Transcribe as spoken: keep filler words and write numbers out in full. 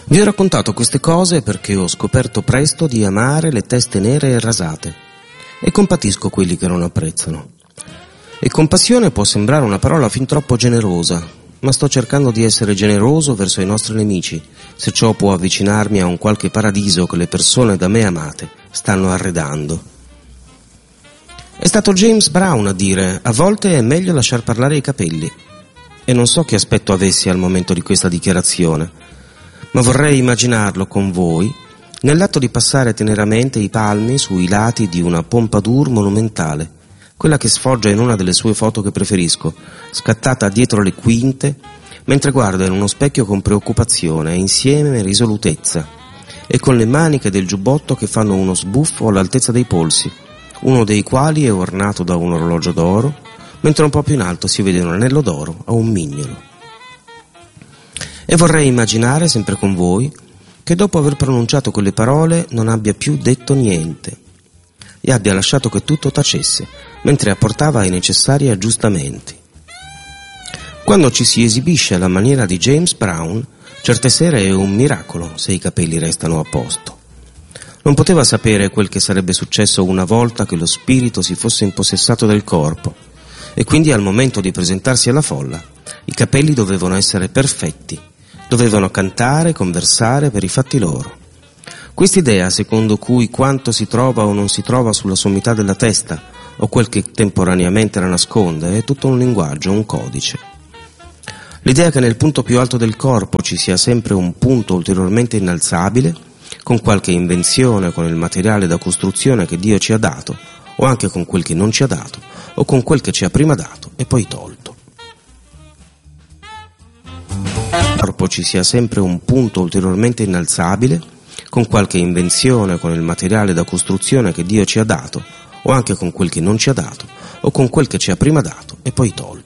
Vi ho raccontato queste cose perché ho scoperto presto di amare le teste nere e rasate e compatisco quelli che non apprezzano. E compassione può sembrare una parola fin troppo generosa, ma sto cercando di essere generoso verso i nostri nemici, se ciò può avvicinarmi a un qualche paradiso che le persone da me amate stanno arredando. È stato James Brown a dire: a volte è meglio lasciar parlare i capelli. E non so che aspetto avessi al momento di questa dichiarazione, ma vorrei immaginarlo con voi nell'atto di passare teneramente i palmi sui lati di una pompadour monumentale, quella che sfoggia in una delle sue foto che preferisco, scattata dietro le quinte, mentre guarda in uno specchio con preoccupazione e insieme risolutezza, e con le maniche del giubbotto che fanno uno sbuffo all'altezza dei polsi, uno dei quali è ornato da un orologio d'oro, mentre un po' più in alto si vede un anello d'oro a un mignolo. E vorrei immaginare, sempre con voi, che dopo aver pronunciato quelle parole non abbia più detto niente e abbia lasciato che tutto tacesse, mentre apportava i necessari aggiustamenti. Quando ci si esibisce alla maniera di James Brown, certe sere è un miracolo se i capelli restano a posto. Non poteva sapere quel che sarebbe successo una volta che lo spirito si fosse impossessato del corpo, e quindi al momento di presentarsi alla folla i capelli dovevano essere perfetti, dovevano cantare, conversare per i fatti loro. Quest'idea secondo cui quanto si trova o non si trova sulla sommità della testa, o quel che temporaneamente la nasconde, è tutto un linguaggio, un codice. L'idea che nel punto più alto del corpo ci sia sempre un punto ulteriormente innalzabile, con qualche invenzione, con il materiale da costruzione che Dio ci ha dato, o anche con quel che non ci ha dato, o con quel che ci ha prima dato e poi tolto. Nel corpo ci sia sempre un punto ulteriormente innalzabile, con qualche invenzione, con il materiale da costruzione che Dio ci ha dato, o anche con quel che non ci ha dato, o con quel che ci ha prima dato e poi tolto.